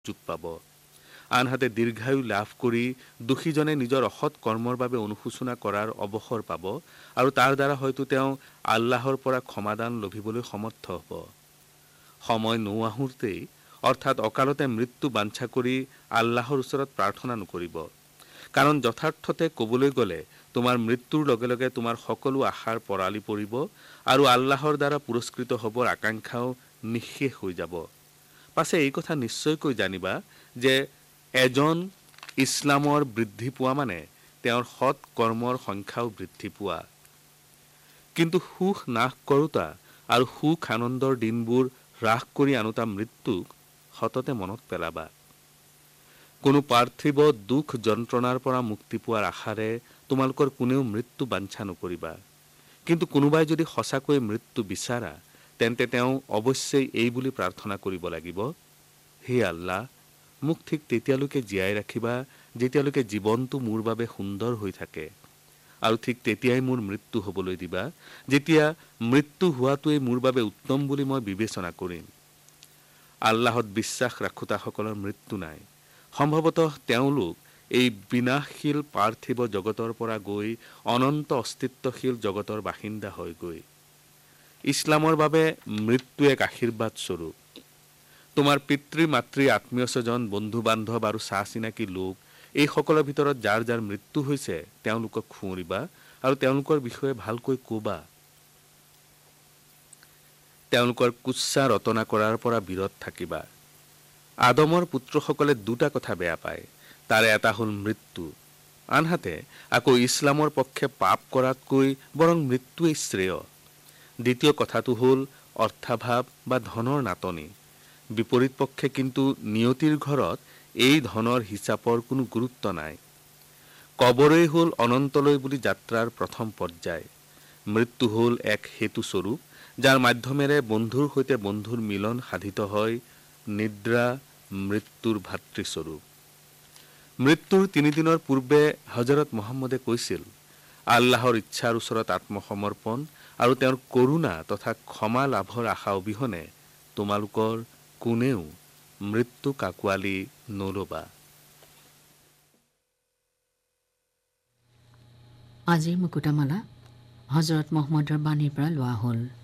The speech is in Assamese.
সুযোগ পাব। আনহাতে দীৰ্ঘায়ু লাভ কৰি দোষীজনে নিজৰ অসৎ কৰ্মৰ বাবে অনুশোচনা কৰাৰ অৱসৰ পাব আৰু তাৰ দ্বাৰা হয়তো তেওঁ আল্লাহৰ পৰা ক্ষমাদান লভিবলৈ সমৰ্থ হ'ব। সময় নোআহোঁতেই অৰ্থাৎ অকালতে মৃত্যু বাঞ্ছা কৰি আল্লাহৰ ওচৰত প্ৰাৰ্থনা নকৰিব। কাৰণ যথাৰ্থতে ক'বলৈ গ'লে তোমাৰ মৃত্যুৰ লগে লগে তোমাৰ সকলো আশাৰ পৰালি পৰিব আৰু আল্লাহৰ দ্বাৰা পুৰস্কৃত হ'বৰ আকাংক্ষাও নিঃশেষ হৈ যাব। পাছে এই কথা নিশ্চয়কৈ জানিবা যে এজন ইছলামৰ বৃদ্ধি পোৱা মানে তেওঁৰ সৎ কৰ্মৰ সংখ্যাও বৃদ্ধি পোৱা। কিন্তু সুখ নাশ কৰোঁতা আৰু সুখ আনন্দৰ দিনবোৰ হ্ৰাস কৰি আনোতা মৃত্যুক সততে মনত পেলাবা। কোনো পাৰ্থিৱ দুখ যন্ত্ৰণাৰ পৰা মুক্তি পোৱাৰ আশাৰে তোমালোকৰ কোনেও মৃত্যু বাঞ্ছা নকৰিবা। কিন্তু কোনোবাই যদি সঁচাকৈ মৃত্যু বিচাৰা তেন্তে তেওঁ অৱশ্যেই এই বুলি প্ৰাৰ্থনা কৰিব লাগিব, হে আল্লাহ, মোক ঠিক তেতিয়ালৈকে জীয়াই ৰাখিবা যেতিয়ালৈকে জীৱনটো মোৰ বাবে সুন্দৰ হৈ থাকে, আৰু ঠিক তেতিয়াই মোৰ মৃত্যু হ'বলৈ দিবা যেতিয়া মৃত্যু হোৱাটোৱেই মোৰ বাবে উত্তম বুলি মই বিবেচনা কৰিম। আল্লাহত বিশ্বাস ৰাখোতাসকলৰ মৃত্যু নাই। সম্ভৱতঃ তেওঁলোক এই বিনাশশীল পাৰ্থিৱ জগতৰ পৰা গৈ অনন্ত অস্তিত্বশীল জগতৰ বাসিন্দা হয়গৈ। ইছলামৰ বাবে মৃত্যু এক আশীৰ্বাদ স্বৰূপ। তোমাৰ পিতৃ মাতৃ আত্মীয় স্বজন বন্ধু বান্ধৱ আৰু চাহ চিনাকি লোক এইসকলৰ ভিতৰত যাৰ যাৰ মৃত্যু হৈছে তেওঁলোকক সুঁৱৰিবা আৰু তেওঁলোকৰ বিষয়ে ভালকৈ ক'বা। তেওঁলোকৰ কুৎসা ৰটনা কৰাৰ পৰা বিৰত থাকিবা। আদমৰ পুত্ৰসকলে দুটা কথা বেয়া পায়, তাৰে এটা হ'ল মৃত্যু, আনহাতে আকৌ ইছলামৰ পক্ষে পাপ কৰাতকৈ বৰং মৃত্যুৱেই শ্ৰেয়। দ্বিতীয় কথাটো হ'ল অৰ্থাভাৱ বা ধনৰ নাটনি। বিপৰীত পক্ষে কিন্তু নিয়তিৰ ঘৰত এই ধনৰ হিচাপৰ কোনো গুৰুত্ব নাই। কবৰেই হ'ল অনন্তলৈ বুলি যাত্ৰাৰ প্ৰথম পৰ্যায়। মৃত্যু হ'ল এক সেতুস্বৰূপ যাৰ মাধ্যমেৰে বন্ধুৰ সৈতে বন্ধুৰ মিলন সাধিত হয়। নিদ্ৰা মৃত্যুৰ ভাতৃস্বৰূপ। মৃত্যুৰ 3 দিনৰ পূৰ্বে হজৰত মহম্মদে কৈছিল, আল্লাহৰ ইচ্ছাৰ ওচৰত আত্মসমৰ্পণ আৰু তেওঁৰ কৰুণা তথা ক্ষমা লাভৰ আশা অবিহনে তোমালোকৰ কোনেও মৃত্যুক আঁকোৱালি নল'বা। আজিৰ মুকুতামালা হজৰত মহম্মদৰ বাণীৰ পৰা লোৱা হ'ল।